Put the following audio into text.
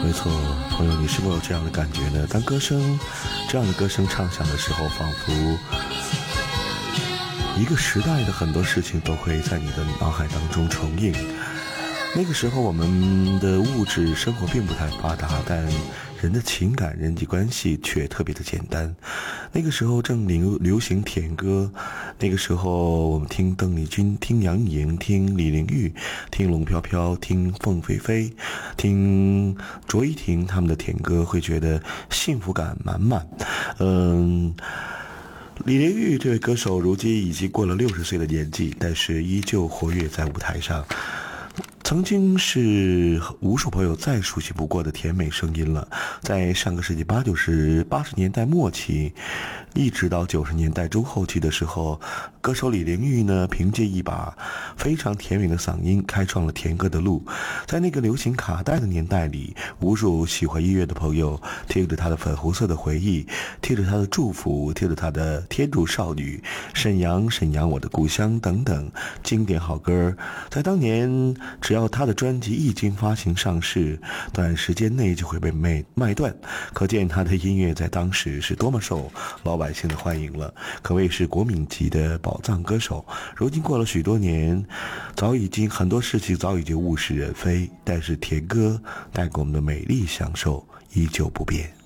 没错，朋友，你是否有这样的感觉呢？当这样的歌声唱响的时候，仿佛一个时代的很多事情都会在你的脑海当中重映。那个时候我们的物质生活并不太发达，但人的情感人际关系却特别的简单。那个时候正流行甜歌，那个时候我们听邓丽君，听杨颖，听李玲玉，听龙飘飘，听凤飞飞，听卓依婷他们的甜歌，会觉得幸福感满满。李玲玉这位歌手如今已经过了60岁的年纪，但是依旧活跃在舞台上。曾经是无数朋友再熟悉不过的甜美声音了。在上个世纪80年代末期，一直到90年代中后期的时候，歌手李玲玉呢，凭借一把非常甜美的嗓音，开创了甜歌的路。在那个流行卡带的年代里，无数喜欢音乐的朋友听着她的粉红色的回忆，听着她的祝福，听着她的天竺少女、沈阳我的故乡等等经典好歌。在当年，只要她的专辑一经发行上市，短时间内就会被卖断，可见她的音乐在当时是多么受老百姓的欢迎了，可谓是国民级的宝藏歌手。如今过了许多年，很多事情早已经物是人非，但是甜歌带给我们的美丽享受依旧不变。